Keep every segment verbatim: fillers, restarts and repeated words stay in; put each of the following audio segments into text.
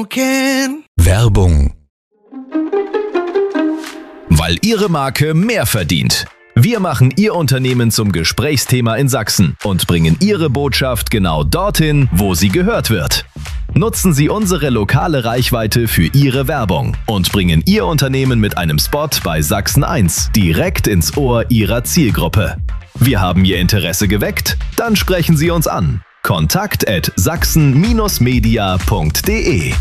you can. Werbung. Weil Ihre Marke mehr verdient. Wir machen Ihr Unternehmen zum Gesprächsthema in Sachsen und bringen Ihre Botschaft genau dorthin, wo sie gehört wird. Nutzen Sie unsere lokale Reichweite für Ihre Werbung und bringen Ihr Unternehmen mit einem Spot bei Sachsen eins direkt ins Ohr Ihrer Zielgruppe. Wir haben Ihr Interesse geweckt? Dann sprechen Sie uns an. kontakt at sachsen media punkt de.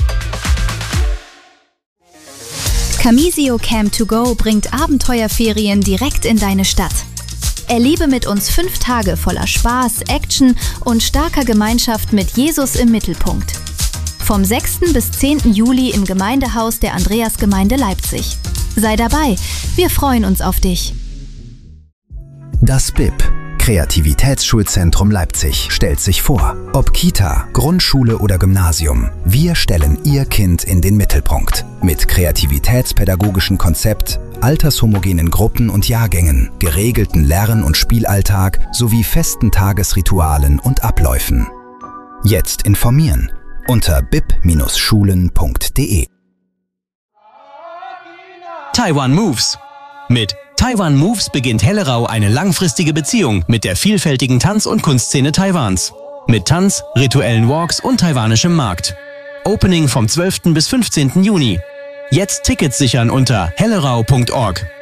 Camisio Camp to Go bringt Abenteuerferien direkt in deine Stadt. Erlebe mit uns fünf Tage voller Spaß, Action und starker Gemeinschaft mit Jesus im Mittelpunkt. Vom sechsten bis zehnten Juli im Gemeindehaus der Andreasgemeinde Leipzig. Sei dabei, wir freuen uns auf dich. Das B I P, Kreativitätsschulzentrum Leipzig, stellt sich vor. Ob Kita, Grundschule oder Gymnasium, wir stellen Ihr Kind in den Mittelpunkt. Mit kreativitätspädagogischen Konzept, altershomogenen Gruppen und Jahrgängen, geregelten Lern- und Spielalltag sowie festen Tagesritualen und Abläufen. Jetzt informieren unter b i p Bindestrich schulen punkt de. Taiwan Moves. Mit Taiwan Moves beginnt Hellerau eine langfristige Beziehung mit der vielfältigen Tanz- und Kunstszene Taiwans. Mit Tanz, rituellen Walks und taiwanischem Markt. Opening vom zwölften bis fünfzehnten Juni. Jetzt Tickets sichern unter hellerau punkt org.